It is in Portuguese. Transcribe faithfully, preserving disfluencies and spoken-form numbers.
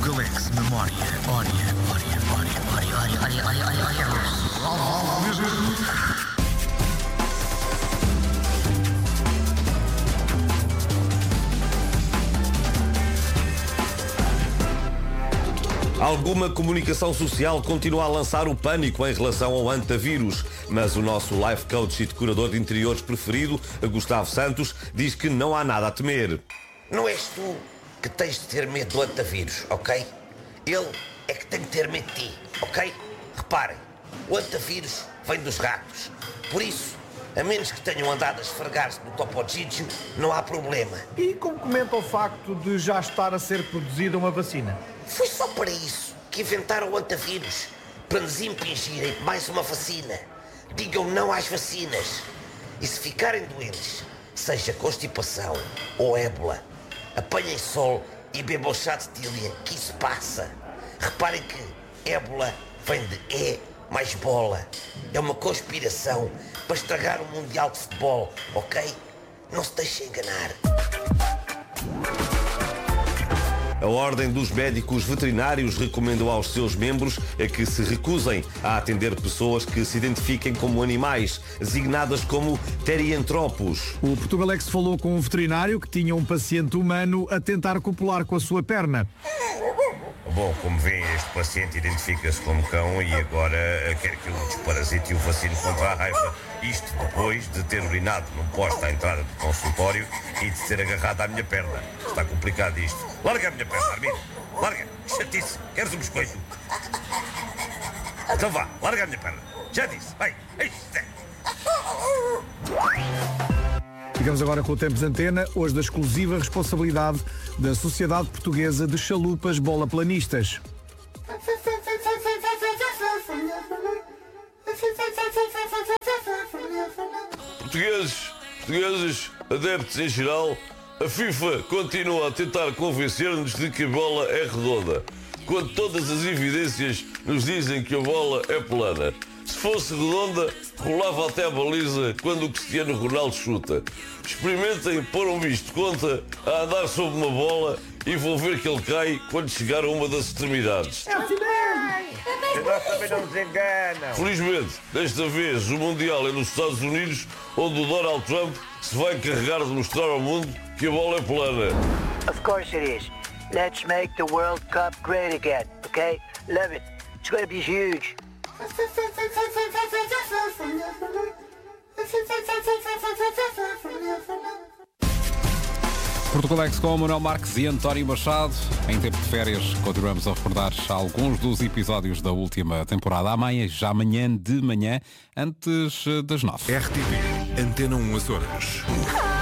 Portugalex Memória. Ória, ória, ória, ória, ória, ória, ória, ória, ória. Alguma comunicação social continua a lançar o pânico em relação ao antavírus, mas o nosso life coach e decorador de interiores preferido, Gustavo Santos, diz que não há nada a temer. Não és tu que tens de ter medo do antavírus, ok? Ele é que tem de ter medo de ti, ok? Reparem, o antavírus vem dos ratos. Por isso, a menos que tenham andado a esfregar-se no Topo Gigio, não há problema. E como comenta o facto de já estar a ser produzida uma vacina? Foi só para isso que inventaram o antavírus, para nos impingirem mais uma vacina. Digam não às vacinas. E se ficarem doentes, seja constipação ou ébola, apanhem sol e bebam chá de tília, que isso passa. Reparem que ébola vem de E mais bola. É uma conspiração para estragar o Mundial de Futebol, ok? Não se deixem enganar. A Ordem dos Médicos Veterinários recomendou aos seus membros a que se recusem a atender pessoas que se identifiquem como animais, designadas como teriantropos. O Portugalex falou com um veterinário que tinha um paciente humano a tentar copular com a sua perna. Bom, como vêem, este paciente identifica-se como cão e agora quer que eu desparasite e o vacine contra a raiva. Isto depois de ter urinado num poste à entrada do consultório e de ter agarrado à minha perna. Está complicado isto. Larga a minha perna, Armindo. Larga. Chatice. Queres um biscoito? Então vá, larga a minha perna. Já disse. Vai. Ficamos agora com o Tempos Antena, hoje da exclusiva responsabilidade da Sociedade Portuguesa de Chalupas Bola-Planistas. Portugueses, portugueses, adeptos em geral, a FIFA continua a tentar convencer-nos de que a bola é redonda, quando todas as evidências nos dizem que a bola é plana. Se fosse redonda, rolava até a baliza quando o Cristiano Ronaldo chuta. Experimentem pôr um bicho de conta a andar sobre uma bola e vão ver que ele cai quando chegar a uma das extremidades. É assim mesmo! Nós também não nos enganam. Felizmente, desta vez o Mundial é nos Estados Unidos, onde o Donald Trump se vai encarregar de mostrar ao mundo que a bola é plana. Of course it is. Let's make the World Cup great again, okay? Love it. It's going to be huge. Portugalex com Manuel Marques e António Machado. Em tempo de férias, continuamos a recordar alguns dos episódios da última temporada. Amanhã, já amanhã de manhã, antes das nove. R T P, Antena um Açores.